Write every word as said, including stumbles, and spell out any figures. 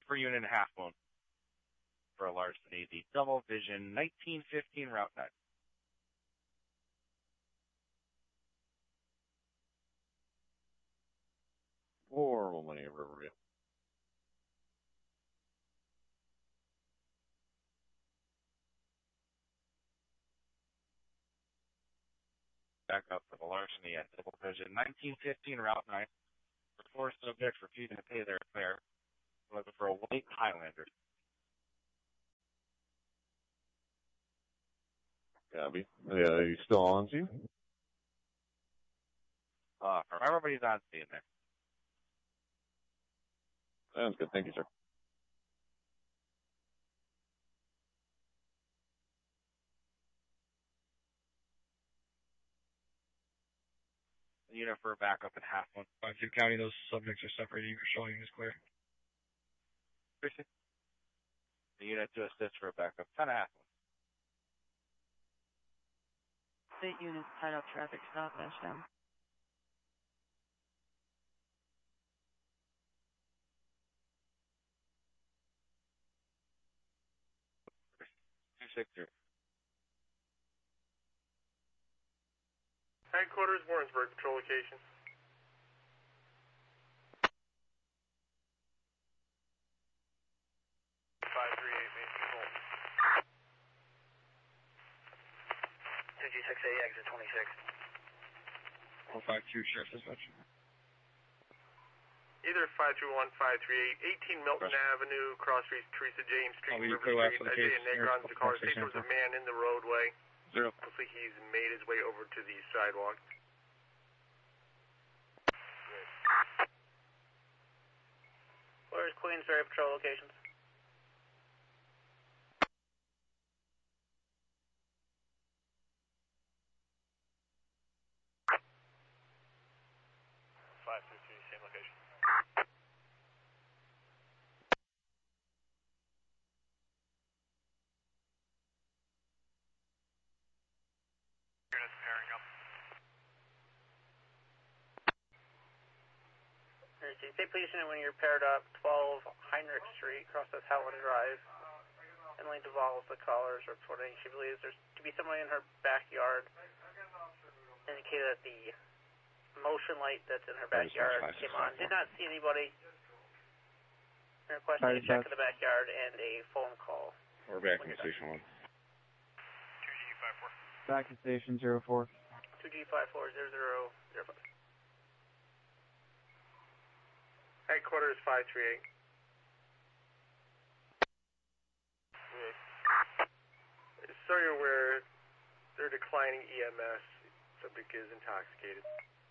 per unit and half moon for a larceny, the Double Vision nineteen fifteen Route nine. Horrible money, Riverview. Back up for the larceny at Double Vision nineteen fifteen Route nine. For four subjects refusing to pay their fare. We're looking for a white Highlander. Copy. Yeah, are you still on, Steve? Uh, everybody's on scene there. Sounds good. Thank you, sir. Unit for a backup at half moon. Five two County, those subjects are separating. You're showing is clear. Appreciate the unit to assist for a backup. ten and a half moon. State units tied up traffic stop, dash down. two six zero. Headquarters, Warrensburg, patrol location. five three eight, main control. two G six A, exit twenty-six. four five two, Sheriff's Dispatch. Either five two one, five three eight, eighteen Milton Rush. Avenue, cross streets, Teresa James Street, I'll be River clear last Street, for the Isaiah case. Negron's the car. Station State there was a four. man in the roadway. Zero. Looks like he's made his way over to the sidewalk. Where's Queensbury patrol locations? five two two, same location. Units pairing up. Stay positioned when you're paired up, twelve Heinrich Street, crosses Helen Drive. Emily Duvall is the caller, is reporting she believes there's to be somebody in her backyard. Indicated that the motion light that's in her backyard came on. Did not see anybody. Requesting a check of the backyard and a phone call. We're back in station one. two G five four. Back to station zero four. two G five four zero zero zero five. Headquarters, five three eight. So you're aware they're declining E M S. Subject is intoxicated.